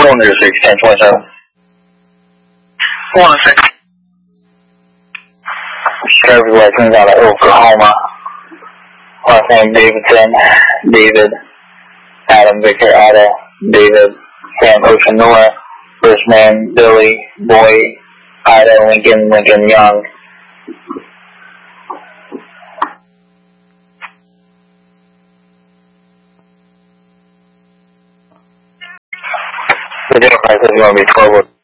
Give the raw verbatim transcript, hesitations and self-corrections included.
Cylinder six, ten twenty-seven. one six. Driver's license out of Oklahoma. Last name Davidson, David, Adam, Victor, Ada, David, Sam, Ocean, Nora. First name Billy, Boy, Ida, Lincoln, Lincoln, Young. The general price is going to be twelve.